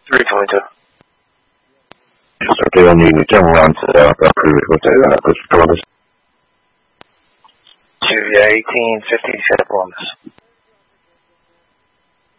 322. Yes, okay, on the general answer there, I'll agree with what Columbus. To 1857 Columbus.